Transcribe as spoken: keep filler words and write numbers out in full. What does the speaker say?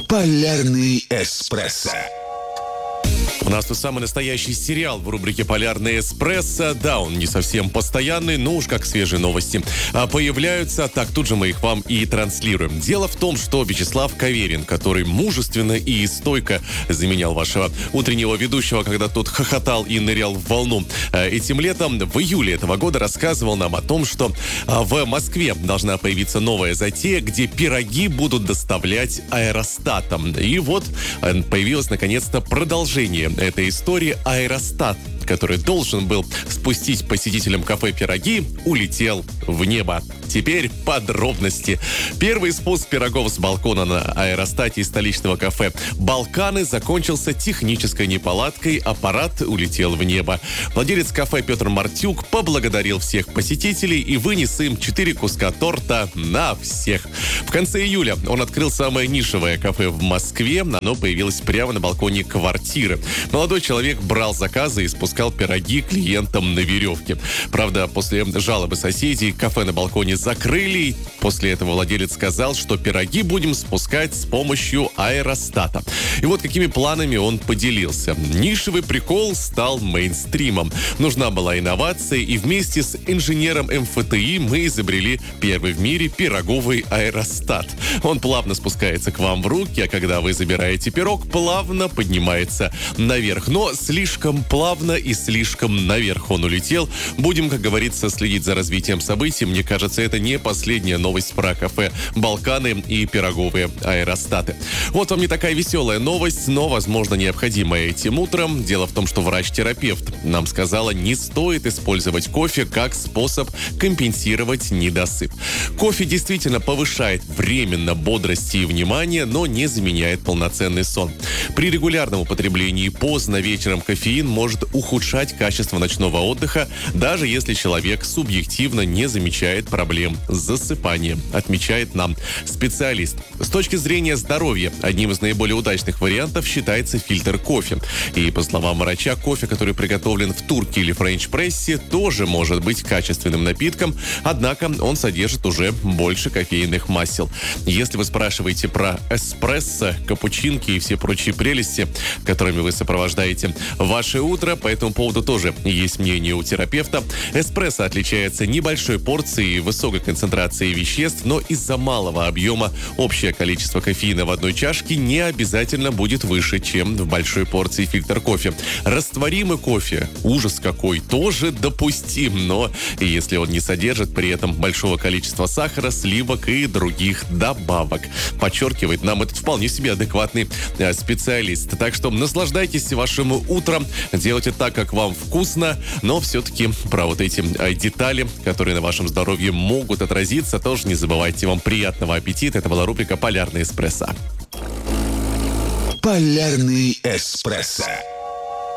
Полярный эспрессо. У нас тут самый настоящий сериал в рубрике «Полярный эспрессо». Да, он не совсем постоянный, но уж как свежие новости появляются, так тут же мы их вам и транслируем. Дело в том, что Вячеслав Каверин, который мужественно и стойко заменял вашего утреннего ведущего, когда тот хохотал и нырял в волну этим летом, в июле этого года рассказывал нам о том, что в Москве должна появиться новая затея, где пироги будут доставлять аэростатом. И вот появилось наконец-то продолжение этой истории. Аэростат, который должен был спустить посетителям кафе пироги, улетел в небо. Теперь подробности. Первый спуск пирогов с балкона на аэростате из столичного кафе «Балканы» закончился технической неполадкой. Аппарат улетел в небо. Владелец кафе Петр Мартюк поблагодарил всех посетителей и вынес им четыре куска торта на всех. В конце июля он открыл самое нишевое кафе в Москве. Оно появилось прямо на балконе квартиры. Молодой человек брал заказы и спускал пироги клиентам на веревке. Правда, после жалобы соседей кафе на балконе закрыли. После этого владелец сказал, что пироги будем спускать с помощью аэростата. И вот какими планами он поделился. Нишевый прикол стал мейнстримом. Нужна была инновация, и вместе с инженером эм эф тэ и мы изобрели первый в мире пироговый аэростат. Он плавно спускается к вам в руки, а когда вы забираете пирог, плавно поднимается наверх. Но слишком плавно и слишком наверх он улетел. Будем, как говорится, следить за развитием событий. Мне кажется, это не последняя новость про кафе «Балканы» и пироговые аэростаты. Вот вам не такая веселая новость, но, возможно, необходимая этим утром. Дело в том, что врач-терапевт нам сказала, не стоит использовать кофе как способ компенсировать недосып. Кофе действительно повышает временно бодрость и внимание, но не заменяет полноценный сон. При регулярном употреблении поздно вечером кофеин может ухудшать качество ночного отдыха, даже если человек субъективно не замечает проблем с засыпанием, отмечает нам специалист. С точки зрения здоровья, одним из наиболее удачных вариантов считается фильтр кофе. И, по словам врача, кофе, который приготовлен в турке или френч-прессе, тоже может быть качественным напитком, однако он содержит уже больше кофейных масел. Если вы спрашиваете про эспрессо, капучинки и все прочие прелести, которыми вы сопровождаете ваше утро, по этому поводу тоже есть мнение у терапевта. Эспрессо отличается небольшой порцией и высокой концентрацией веществ, но из-за малого объема общее количество кофеина в одной чашке не обязательно будет выше, чем в большой порции фильтр кофе. Растворимый кофе, ужас какой, тоже допустим, но если он не содержит при этом большого количества сахара, сливок и других добавок. Подчеркивает нам этот вполне себе адекватный э, специалист. Так что наслаждайтесь вашим утром, делайте так, как вам вкусно, но все-таки про вот эти э, детали, которые на вашем здоровье могут отразиться, тоже не забывайте. Вам приятного аппетита. Это была рубрика «Полярный эспрессо». Полярный эспрессо.